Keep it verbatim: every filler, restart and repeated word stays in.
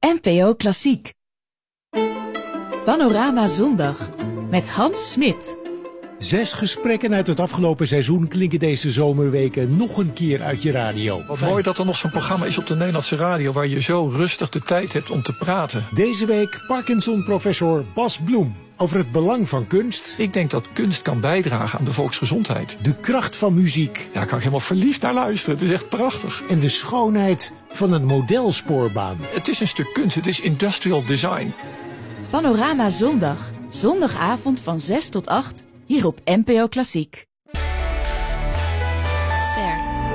N P O Klassiek. Panorama Zondag met Hans Smit. Zes gesprekken uit het afgelopen seizoen klinken deze zomerweken nog een keer uit je radio. Wat mooi dat er nog zo'n programma is op de Nederlandse radio waar je zo rustig de tijd hebt om te praten. Deze week Parkinson-professor Bas Bloem over het belang van kunst. Ik denk dat kunst kan bijdragen aan de volksgezondheid. De kracht van muziek. Ja, daar kan ik helemaal verliefd naar luisteren. Het is echt prachtig. En de schoonheid van een modelspoorbaan. Het is een stuk kunst, het is industrial design. Panorama Zondag. Zondagavond van zes tot acht hier op N P O Klassiek.